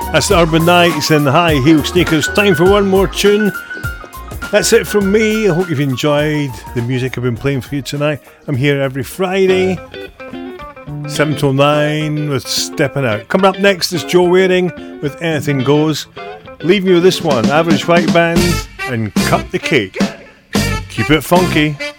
That's the Urban Nights and the High Heel Sneakers. Time for one more tune. That's it from me. I hope you've enjoyed the music I've been playing for you tonight. I'm here every Friday, 7 till 9 with Stepping Out. Coming up next is Joe Waring with Anything Goes. Leaving you with this one, Average White Band and Cut the Cake. Keep it funky.